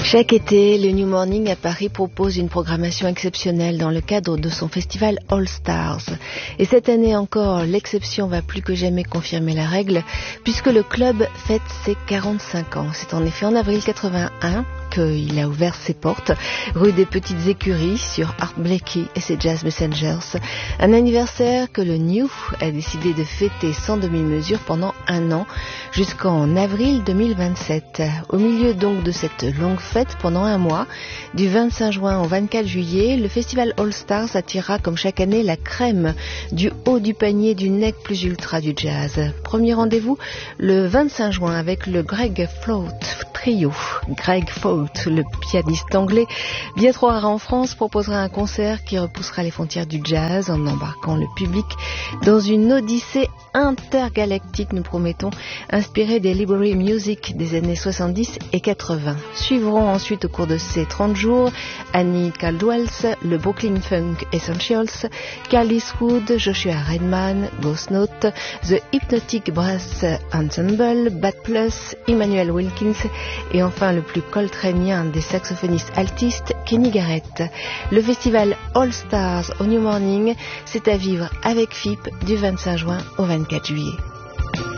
Chaque été, le New Morning à Paris propose une programmation exceptionnelle dans le cadre de son festival All Stars. Et cette année encore, l'exception va plus que jamais confirmer la règle, puisque le club fête ses 45 ans. C'est en effet en avril 81 qu'il a ouvert ses portes, rue des Petites Écuries, sur Art Blakey et ses Jazz Messengers. Un anniversaire que le New a décidé de fêter sans demi-mesure pendant un an, jusqu'en avril 2027. Au milieu donc de cette longue fête pendant un mois, du 25 juin au 24 juillet, le festival All Stars attirera comme chaque année la crème du haut du panier du nec plus ultra du jazz. Premier rendez-vous le 25 juin avec le Greg Float Trio. Greg Float, le pianiste anglais, bien trop rare en France, proposera un concert qui repoussera les frontières du jazz en embarquant le public dans une odyssée intergalactique, nous promettons, inspirée des library music des années 70 et 80. Suivront ensuite au cours de ces 30 jours Annie Caldwell, le Brooklyn Funk Essentials, Carl Eastwood, Joshua Redman, Ghost Note, The Hypnotic Brass Ensemble, Bad Plus, Emmanuel Wilkins et enfin le plus coltranien des saxophonistes altistes, Kenny Garrett. Le festival All Stars au New Morning, c'est à vivre avec FIP du 25 juin au 24 juillet.